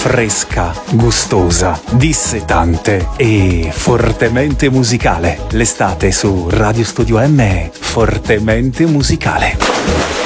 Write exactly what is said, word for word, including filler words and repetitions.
fresca, gustosa, dissetante e fortemente musicale. L'estate su Radio Studio M è fortemente musicale.